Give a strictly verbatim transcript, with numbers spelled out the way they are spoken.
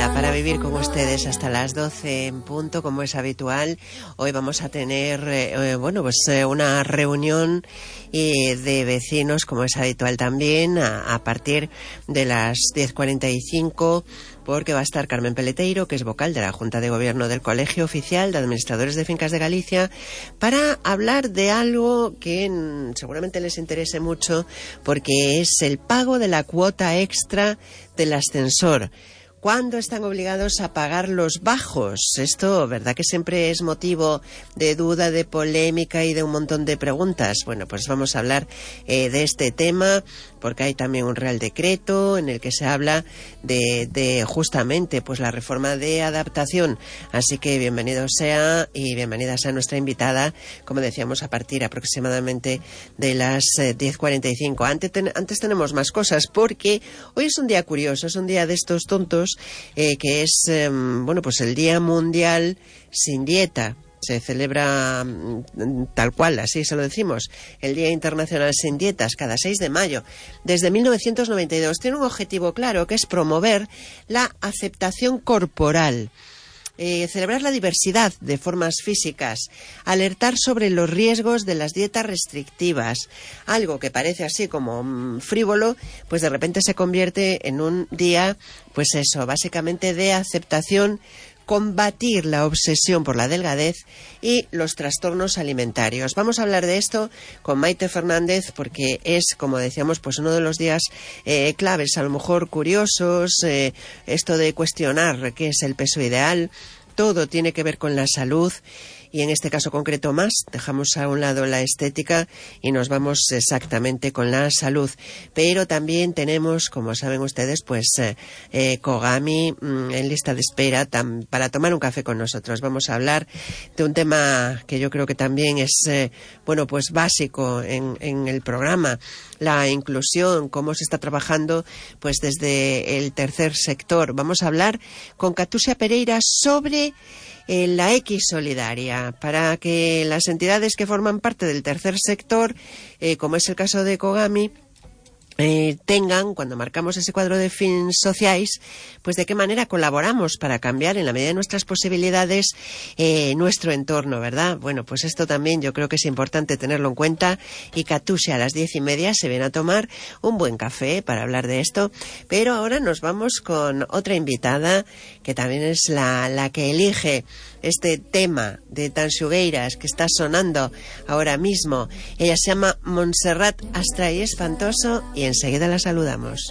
día para vivir con ustedes hasta las doce en punto, como es habitual. Hoy vamos a tener, eh, bueno, pues eh, una reunión eh, de vecinos, como es habitual también, a, a partir de las diez cuarenta y cinco, porque va a estar Carmen Peleteiro, que es vocal de la Junta de Gobierno del Colegio Oficial de Administradores de Fincas de Galicia, para hablar de algo que mm, seguramente les interese mucho, porque es el pago de la cuota extra del ascensor. ¿Cuándo están obligados a pagar los bajos? Esto, ¿verdad que siempre es motivo de duda, de polémica y de un montón de preguntas? Bueno, pues vamos a hablar eh, de este tema, porque hay también un Real Decreto en el que se habla de, de justamente pues la reforma de adaptación. Así que bienvenido sea y bienvenida sea nuestra invitada, como decíamos, a partir aproximadamente de las eh, diez cuarenta y cinco. Antes, ten, antes tenemos más cosas, porque hoy es un día curioso, es un día de estos tontos, eh, que es, eh, bueno, pues el Día Mundial Sin Dieta. Se celebra tal cual, así se lo decimos, el Día Internacional Sin Dietas, cada seis de mayo, desde mil novecientos noventa y dos. Tiene un objetivo claro, que es promover la aceptación corporal, eh, celebrar la diversidad de formas físicas, alertar sobre los riesgos de las dietas restrictivas. Algo que parece así como mmm, frívolo, pues de repente se convierte en un día, pues eso, básicamente de aceptación, combatir la obsesión por la delgadez y los trastornos alimentarios. Vamos a hablar de esto con Maite Fernández, porque es, como decíamos, pues uno de los días eh, claves, a lo mejor curiosos, eh, esto de cuestionar qué es el peso ideal. Todo tiene que ver con la salud, y en este caso concreto más, dejamos a un lado la estética y nos vamos exactamente con la salud. Pero también tenemos, como saben ustedes, pues eh, eh, Kogami mmm, en lista de espera tam, para tomar un café con nosotros. Vamos a hablar de un tema que yo creo que también es, eh, bueno, pues básico en, en el programa, la inclusión, cómo se está trabajando pues desde el tercer sector. Vamos a hablar con Catusia Pereira sobre Eh, la X Solidaria, para que las entidades que forman parte del tercer sector, eh, como es el caso de Kogami, Eh, tengan, cuando marcamos ese cuadro de fins sociais, pues de qué manera colaboramos para cambiar en la medida de nuestras posibilidades eh, nuestro entorno, ¿verdad? Bueno, pues esto también yo creo que es importante tenerlo en cuenta, y Catusia a las diez y media se viene a tomar un buen café para hablar de esto. Pero ahora nos vamos con otra invitada, que también es la, la que elige este tema de Tanxugueiras que está sonando ahora mismo. Ella se llama Montserrat Astray Espantoso y enseguida la saludamos.